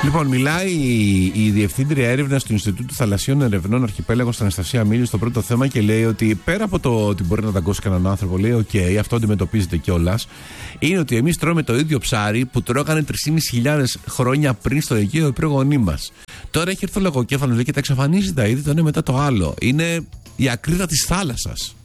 Λοιπόν, μιλάει η Διευθύντρια Έρευνα του Ινστιτούτου Θαλασσίων Ερευνών Αρχιπέλαγος Αναστασία Μίλη στο πρώτο θέμα και λέει ότι πέρα από το ότι μπορεί να δαγκώσει κανέναν άνθρωπο, λέει: OK, αυτό αντιμετωπίζεται κιόλας. Είναι ότι εμείς τρώμε το ίδιο ψάρι που τρώγανε 3.500 χρόνια πριν στο Αιγαίο οι προγονείς μας. Τώρα έχει έρθει ο λογοκέφαλος και τα εξαφανίζει τα είδη το ένα μετά το άλλο. Είναι η ακρίδα της θάλασσας.